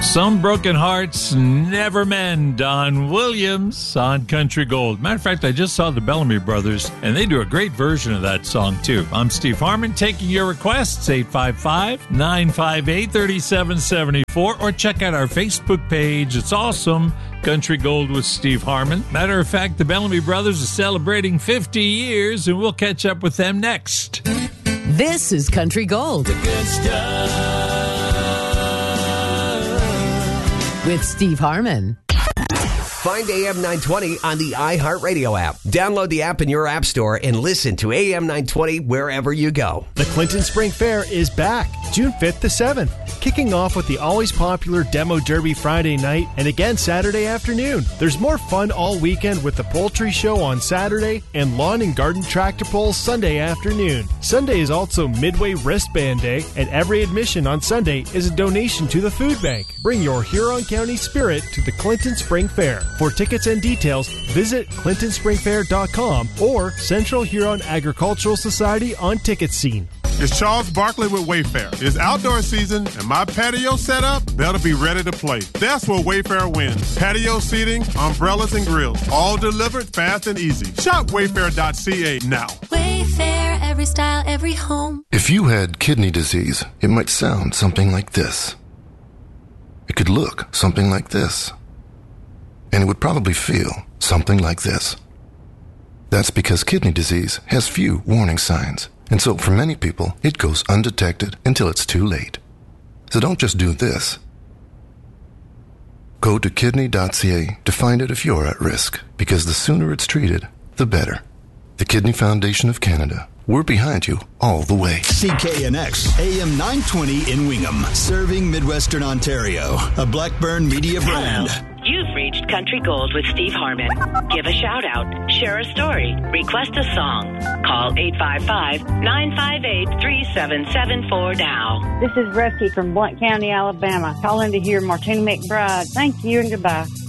Some broken hearts never mend. Don Williams on Country Gold. Matter of fact, I just saw the Bellamy Brothers, and they do a great version of that song, too. I'm Steve Harmon, taking your requests, 855-958-3774, or check out our Facebook page. It's awesome, Country Gold with Steve Harmon. Matter of fact, the Bellamy Brothers are celebrating 50 years, and we'll catch up with them next. This is Country Gold. The good stuff. With Steve Harmon. Find AM 920 on the iHeartRadio app. Download the app in your app store and listen to AM 920 wherever you go. The Clinton Spring Fair is back, June 5th to 7th, kicking off with the always popular Demo Derby Friday night and again Saturday afternoon. There's more fun all weekend with the Poultry Show on Saturday and Lawn and Garden Tractor Pulls Sunday afternoon. Sunday is also Midway Wristband Day, and every admission on Sunday is a donation to the food bank. Bring your Huron County spirit to the Clinton Spring Fair. For tickets and details, visit ClintonSpringFair.com or Central Huron Agricultural Society on Ticket Scene. It's Charles Barkley with Wayfair. It's outdoor season, and my patio setup better be ready to play. That's where Wayfair wins. Patio seating, umbrellas, and grills, all delivered fast and easy. Shop Wayfair.ca now. Wayfair, every style, every home. If you had kidney disease, it might sound something like this. It could look something like this. And it would probably feel something like this. That's because kidney disease has few warning signs. And so for many people, it goes undetected until it's too late. So don't just do this. Go to kidney.ca to find out if you're at risk, because the sooner it's treated, the better. The Kidney Foundation of Canada. We're behind you all the way. CKNX, AM 920 in Wingham, serving Midwestern Ontario. A Blackburn Media brand. Hello. You've reached Country Gold with Steve Harmon. Give a shout out, share a story, request a song. Call 855-958-3774 now. This is Rusty from Blunt County, Alabama, calling to hear Martina McBride. Thank you and goodbye.